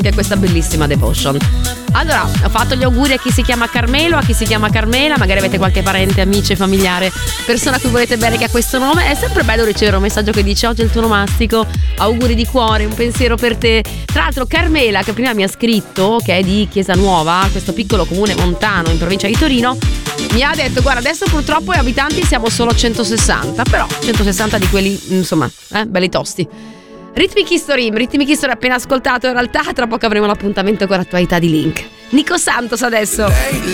a questa bellissima devotion. Allora, ho fatto gli auguri a chi si chiama Carmelo, a chi si chiama Carmela, magari avete qualche parente, amici, familiare, persona a cui volete bene che ha questo nome. È sempre bello ricevere un messaggio che dice: oggi è il tuo nomastico, auguri di cuore, un pensiero per te. Tra l'altro Carmela, che prima mi ha scritto, che è di Chiesa Nuova, questo piccolo comune montano in provincia di Torino, mi ha detto: guarda, adesso purtroppo abitanti siamo solo 160, però 160 di quelli, insomma, belli tosti. Rhythmic History appena ascoltato, in realtà tra poco avremo l'appuntamento con l'attualità di Link. Nico Santos adesso.